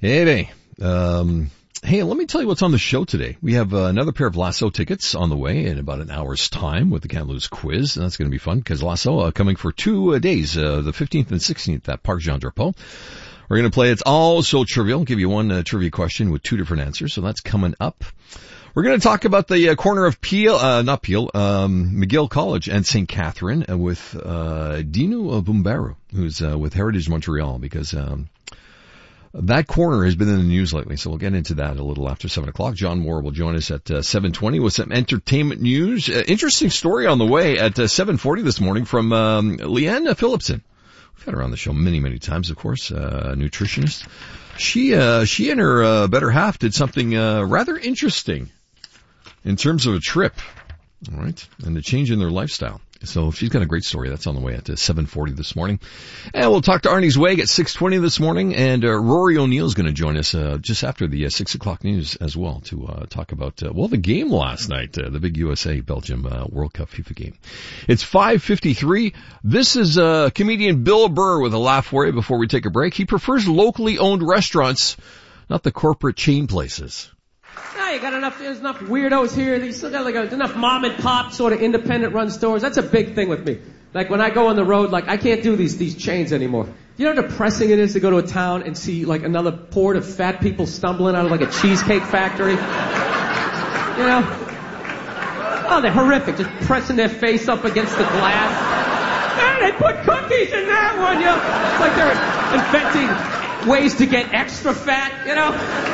Hey, hey, let me tell you what's on the show today. We have another pair of Lasso tickets on the way in about an hour's time with the Can't Lose quiz, and that's going to be fun because Lasso coming for 2 days, the 15th and 16th at Parc Jean Drapeau. We're going to play It's All So Trivial. I'll give you one trivia question with 2 different answers, so that's coming up. We're going to talk about the corner of McGill College and St. Catherine with Dino Bumbaro, who's with Heritage Montreal, because that corner has been in the news lately, so we'll get into that a little after 7 o'clock. John Moore will join us at 7:20 with some entertainment news. Interesting story on the way at 7:40 this morning from Leanne Phillipson. We've had her on the show many, many times, of course, nutritionist. She and her better half did something rather interesting in terms of a trip, all right, and the change in their lifestyle. So she's got a great story. That's on the way at 7:40 this morning. And we'll talk to Arnie Zweig at 6:20 this morning. And Rory O'Neill's going to join us just after the 6 o'clock news as well to talk about, the game last night, the big USA-Belgium World Cup FIFA game. It's 5:53. This is comedian Bill Burr with a laugh for you before we take a break. He prefers locally owned restaurants, not the corporate chain places. Yeah, you got there's enough weirdos here. You still got enough mom and pop sort of independent run stores. That's a big thing with me. Like when I go on the road, I can't do these chains anymore. You know how depressing it is to go to a town and see another port of fat people stumbling out of a cheesecake factory? You know? Oh, they're horrific. Just pressing their face up against the glass. Man, they put cookies in that one, you know? It's like they're inventing ways to get extra fat, you know?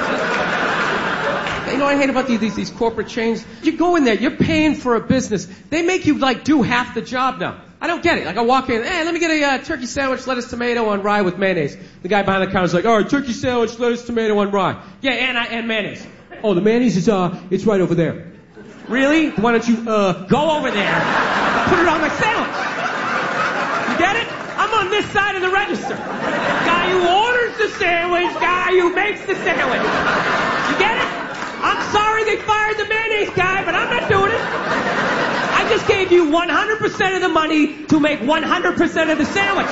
You know what I hate about these corporate chains? You go in there, you're paying for a business. They make you do half the job now. I don't get it. I walk in, hey, let me get a turkey sandwich, lettuce, tomato on rye with mayonnaise. The guy behind the counter's like, all right, turkey sandwich, lettuce, tomato on rye. Yeah, and mayonnaise. Oh, the mayonnaise is it's right over there. Really? Why don't you go over there, put it on my sandwich? You get it? I'm on this side of the register. Guy who orders the sandwich, guy who makes the sandwich. You get it? I'm sorry they fired the mayonnaise guy, but I'm not doing it. I just gave you 100% of the money to make 100% of the sandwich.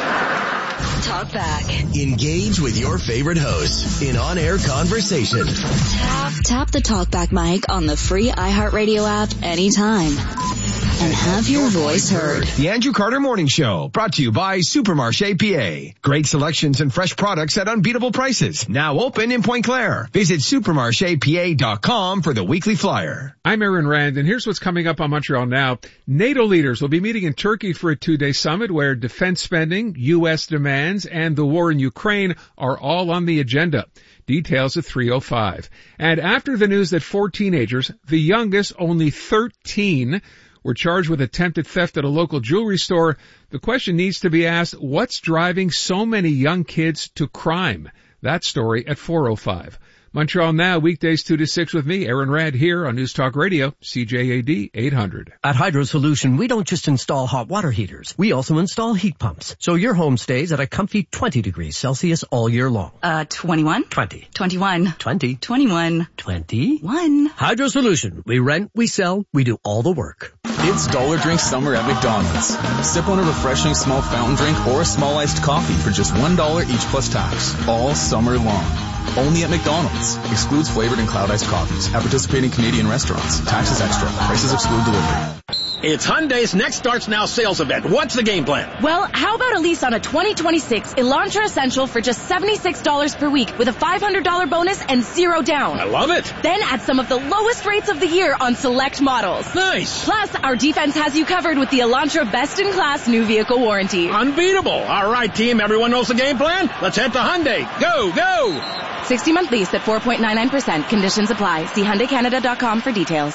Talk back. Engage with your favorite hosts in on-air conversation. Tap the TalkBack mic on the free iHeartRadio app anytime. And have your voice heard. The Andrew Carter Morning Show, brought to you by Supermarché PA. Great selections and fresh products at unbeatable prices. Now open in Pointe Claire. Visit supermarchepa.com for the weekly flyer. I'm Aaron Rand, and here's what's coming up on Montreal Now. NATO leaders will be meeting in Turkey for a 2-day summit where defense spending, U.S. demands, and the war in Ukraine are all on the agenda. Details at 3:05. And after the news that 4 teenagers, the youngest only 13, were charged with attempted theft at a local jewelry store, the question needs to be asked, what's driving so many young kids to crime? That story at 4:05. Montreal Now, weekdays 2 to 6 with me, Aaron Rad, here on News Talk Radio, CJAD 800. At Hydro Solution, we don't just install hot water heaters. We also install heat pumps. So your home stays at a comfy 20 degrees Celsius all year long. 21. 20. 21. 20. 21. 21. Hydro Solution. We rent, we sell, we do all the work. It's Dollar Drink Summer at McDonald's. Sip on a refreshing small fountain drink or a small iced coffee for just $1 each plus tax, all summer long. Only at McDonald's. Excludes flavored and cloud iced coffees at participating Canadian restaurants. Taxes extra. Prices exclude delivery. It's Hyundai's Next Starts Now sales event. What's the game plan? Well, how about a lease on a 2026 Elantra Essential for just $76 per week with a $500 bonus and 0 down. I love it. Then add some of the lowest rates of the year on select models. Nice. Plus, our defense has you covered with the Elantra Best-in-Class New Vehicle Warranty. Unbeatable. All right, team. Everyone knows the game plan? Let's head to Hyundai. Go, go. 60-month lease at 4.99%. Conditions apply. See HyundaiCanada.com for details.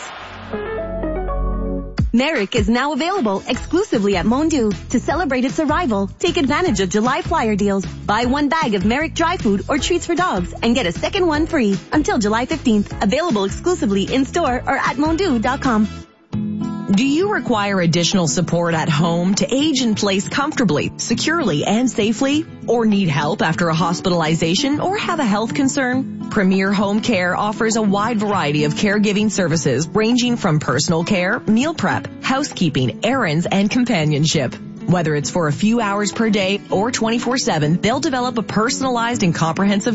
Merrick is now available exclusively at Mondu. To celebrate its arrival, take advantage of July flyer deals. Buy 1 bag of Merrick dry food or treats for dogs and get a second one free until July 15th. Available exclusively in-store or at mondu.com. Do you require additional support at home to age in place comfortably, securely, and safely? Or need help after a hospitalization or have a health concern? Premier Home Care offers a wide variety of caregiving services ranging from personal care, meal prep, housekeeping, errands, and companionship. Whether it's for a few hours per day or 24/7, they'll develop a personalized and comprehensive